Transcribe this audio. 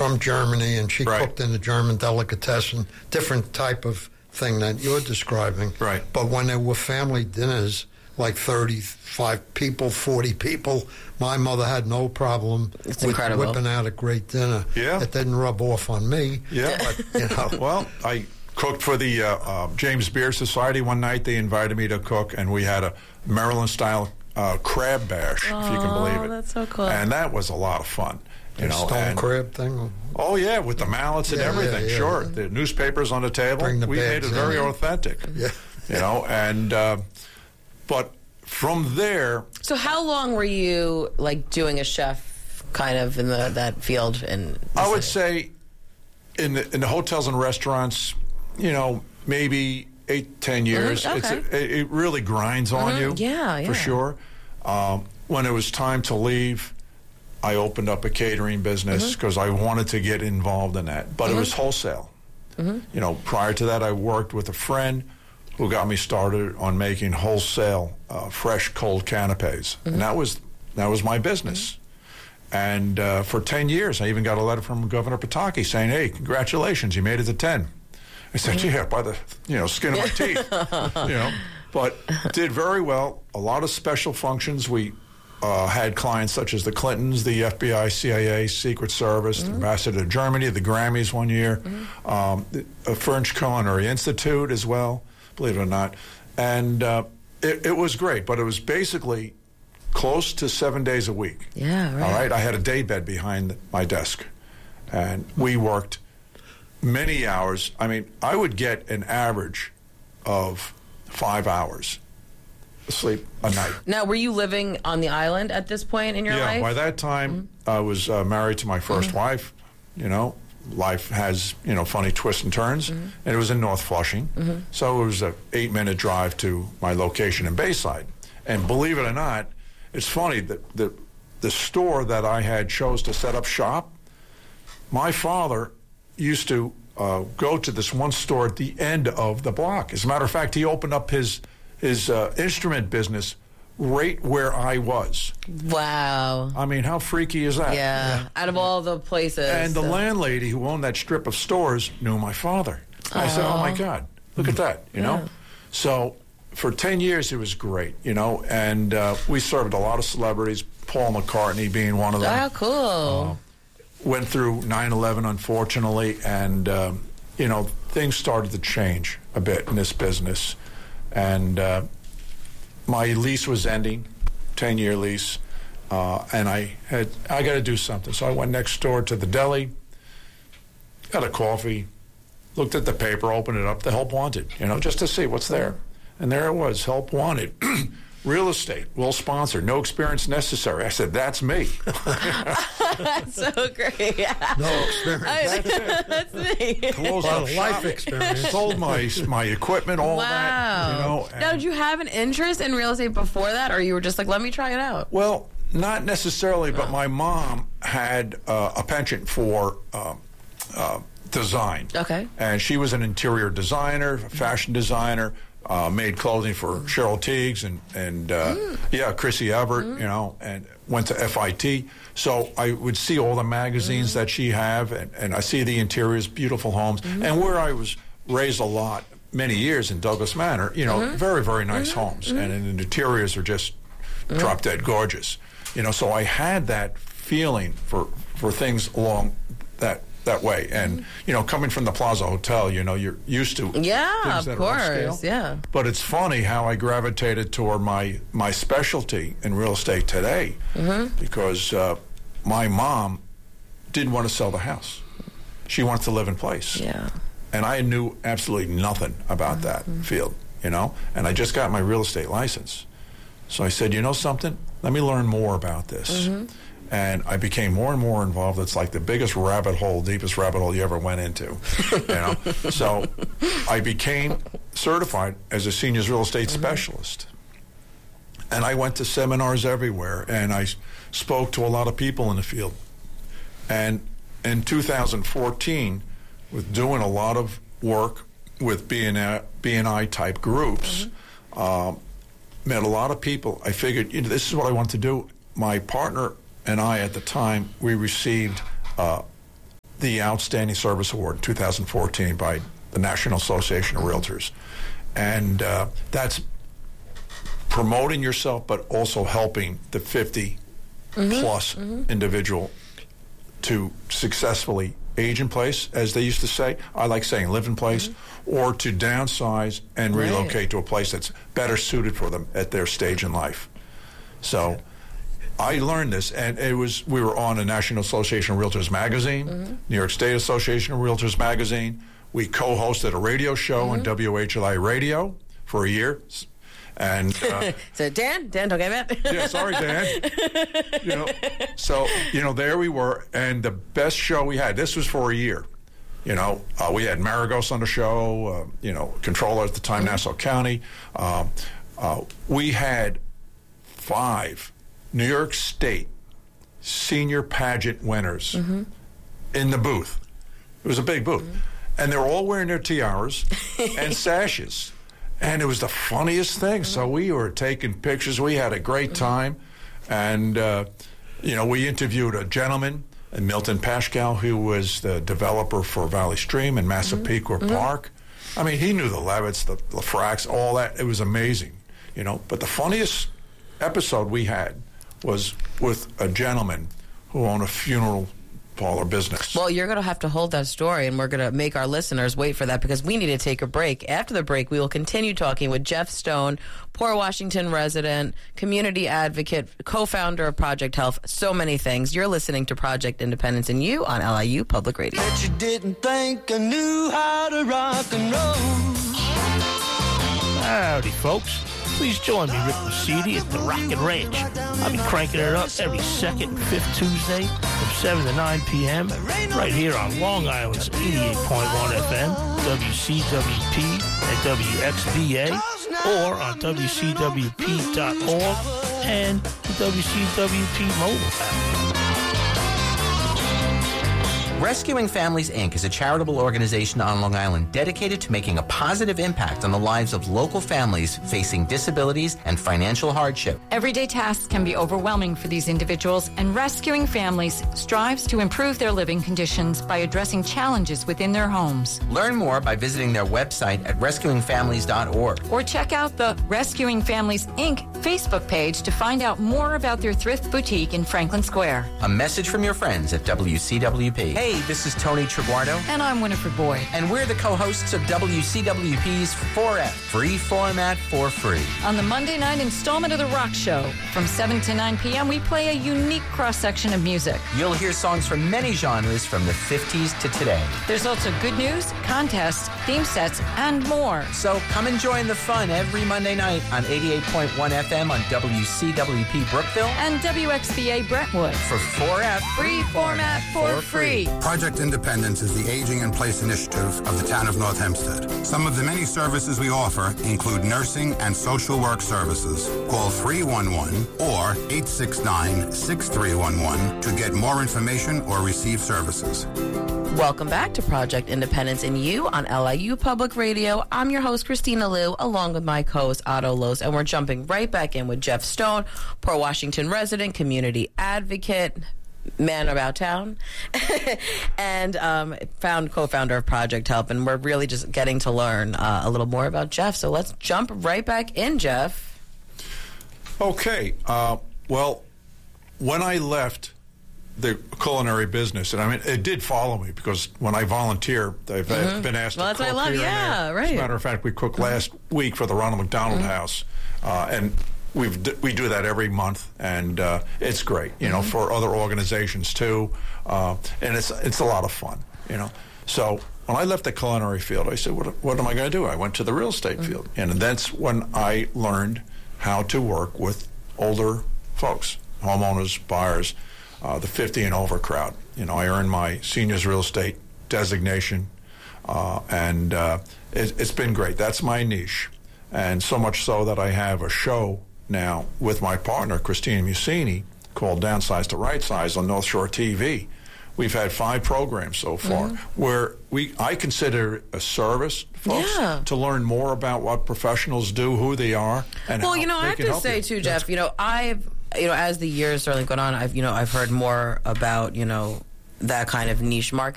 from Germany, and she Right. cooked in the German delicatessen, different type of thing that you're describing. Right. But when there were family dinners, like 35 people, 40 people, my mother had no problem It's with incredible. whipping out a great dinner. Yeah. It didn't rub off on me. Yeah. But, you know. Well, I cooked for the James Beard Society one night. They invited me to cook, and we had a Maryland-style crab bash, if you can believe it. That's so cool. And that was a lot of fun. You know, Stone and- crab thing. Oh, yeah, with the mallets and Yeah, everything, yeah, yeah. sure. The newspapers on the table. Bring the We made bags it very in. authentic. Yeah. You know, and, but from there, So how long were you like doing a chef kind of in that field? In the I would city? say in the hotels and restaurants, you know, maybe 8-10 years. okay. It really grinds on you. Yeah, For yeah. sure. When it was time to leave, I opened up a catering business because I wanted to get involved in that. But it was wholesale. You know, prior to that, I worked with a friend who got me started on making wholesale fresh cold canapes. And that was my business. And for 10 years, I even got a letter from Governor Pataki saying, "Hey, congratulations, you made it to 10." I said, "Yeah, by the skin of my teeth." But did very well. A lot of special functions. We had clients such as the Clintons, the FBI, CIA, Secret Service, the Ambassador to Germany, the Grammys one year, the French Culinary Institute as well, believe it or not. And it was great, but it was basically close to 7 days a week. Yeah, right. All right, I had a day bed behind my desk, and we worked many hours. I mean, I would get an average of 5 hours sleep a night. Now, were you living on the island at this point in your Yeah, life? by that time, I was married to my first wife. You know, life has, funny twists and turns. And it was in North Flushing. So it was an 8-minute drive to my location in Bayside. And believe it or not, it's funny that the store that I had chose to set up shop, my father used to go to this one store at the end of the block. As a matter of fact, he opened up his instrument business right where I was. Wow. I mean, how freaky is that? Yeah. Out of all the places. And the landlady who owned that strip of stores knew my father. I said, "Oh my God, look at that," you know? So for 10 years, it was great, and we served a lot of celebrities, Paul McCartney being one of them. Oh, cool. Went through 9/11, unfortunately, and, things started to change a bit in this business. And my lease was ending, 10-year lease, and I got to do something. So I went next door to the deli, got a coffee, looked at the paper, opened it up, the help wanted, just to see what's there. And there it was, help wanted. Real estate, well sponsored, no experience necessary. I said, that's me. That's so great. Yeah. No experience. That's me. Closed Well, up life shop, experience. sold my equipment, all that. Wow. And- Now, did you have an interest in real estate before that, or you were just like, let me try it out? Well, not necessarily, but my mom had a penchant for design. Okay. And she was an interior designer, a fashion designer, made clothing for Cheryl Teagues and Chrissy Everett, and went to FIT. So I would see all the magazines that she have, and I see the interiors, beautiful homes. And where I was raised a lot, many years in Douglas Manor, very, very nice homes. And the interiors are just drop dead gorgeous. So I had that feeling for things along that way. And, coming from the Plaza Hotel, you're used to Yeah, things of that are upscale. course. Yeah. But it's funny how I gravitated toward my specialty in real estate today because my mom didn't want to sell the house. She wanted to live in place. Yeah. And I knew absolutely nothing about that field, and I just got my real estate license. So I said, something? Let me learn more about this. And I became more and more involved. It's like the biggest rabbit hole, deepest rabbit hole you ever went into. So I became certified as a seniors real estate specialist. And I went to seminars everywhere, and I spoke to a lot of people in the field. And in 2014, with doing a lot of work with B&I type groups, met a lot of people. I figured, this is what I want to do. My partner and I, at the time, we received the Outstanding Service Award in 2014 by the National Association of Realtors. And that's promoting yourself, but also helping the 50-plus individual to successfully age in place, as they used to say. I like saying live in place, or to downsize and relocate to a place that's better suited for them at their stage in life. So I learned this, and we were on the National Association of Realtors magazine, New York State Association of Realtors magazine. We co-hosted a radio show on WHLI Radio for a year. And so Dan, don't get mad. Yeah, sorry, Dan. So there we were, and the best show we had. This was for a year. We had Maragos on the show. Controller at the time, Nassau County. We had 5 New York State senior pageant winners in the booth. It was a big booth, and they were all wearing their tiaras and sashes. And it was the funniest thing. So we were taking pictures. We had a great time. And, we interviewed a gentleman, Milton Pashkal, who was the developer for Valley Stream and Massapequa Park. I mean, he knew the Levitts, the Lafrax, all that. It was amazing, But the funniest episode we had was with a gentleman who owned a funeral parlor business. Well, you're going to have to hold that story, and we're going to make our listeners wait for that because we need to take a break. After the break, we will continue talking with Jeff Stone, Port Washington resident, community advocate, co-founder of Project Health, so many things. You're listening to Project Independence and You on LIU Public Radio. Bet you didn't think I knew how to rock and roll. Howdy, folks. Please join me, Rick Lucidi, at the Rocket Ranch. I'll be cranking it up every second and fifth Tuesday from 7 to 9 p.m. right here on Long Island's 88.1 FM, WCWP and WXVA, or on WCWP.org and the WCWP mobile app. Rescuing Families, Inc. is a charitable organization on Long Island dedicated to making a positive impact on the lives of local families facing disabilities and financial hardship. Everyday tasks can be overwhelming for these individuals, and Rescuing Families strives to improve their living conditions by addressing challenges within their homes. Learn more by visiting their website at rescuingfamilies.org. Or check out the Rescuing Families, Inc. Facebook page to find out more about their thrift boutique in Franklin Square. A message from your friends at WCWP. Hey, this is Tony Triguardo. And I'm Winifred Boyd. And we're the co-hosts of WCWP's 4F, Free Format for Free. On the Monday night installment of The Rock Show, from 7 to 9 p.m., we play a unique cross-section of music. You'll hear songs from many genres from the 50s to today. There's also good news, contests, theme sets, and more. So come and join the fun every Monday night on 88.1 FM on WCWP Brookville and WXVA Brentwood for 4F, Free Format for Free. Project Independence is the Aging in Place initiative of the town of North Hempstead. Some of the many services we offer include nursing and social work services. Call 311 or 869-6311 to get more information or receive services. Welcome back to Project Independence and You on LIU Public Radio. I'm your host, Christina Liu, along with my co-host, Otto Los, and we're jumping right back in with Jeff Stone, Port Washington resident, community advocate, man about town, and co-founder of Project Help, and we're really just getting to learn a little more about Jeff. So let's jump right back in, Jeff. Okay. Well, when I left the culinary business, and I mean, it did follow me because when I volunteer, I've been asked to cook here and there. Right. As a matter of fact, we cooked last week for the Ronald McDonald House, and we do that every month, and it's great, for other organizations too, and it's a lot of fun, So when I left the culinary field, I said, what am I going to do? I went to the real estate field, and that's when I learned how to work with older folks, homeowners, buyers, the 50 and over crowd. I earned my seniors real estate designation, and it's been great. That's my niche, and so much so that I have a show now with my partner, Christina Musini, called Downsize to Right Size on North Shore TV. We've had 5 programs so far where I consider a service, folks, to learn more about what professionals do, who they are, and how they can help you. I have to say, too, Jeff, I've as the years certainly gone on, I've heard more about, that kind of niche market.